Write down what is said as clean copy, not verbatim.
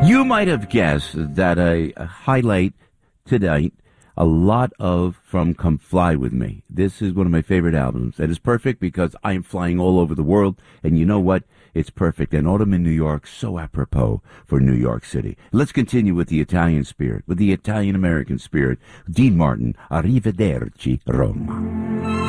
You might have guessed that I highlight tonight a lot of from Come Fly With Me. This is one of my favorite albums. It is perfect because I am flying all over the world, and you know what? It's perfect. And Autumn in New York, so apropos for New York City. Let's continue with the Italian spirit, with the Italian-American spirit. Dean Martin, Arrivederci, Roma.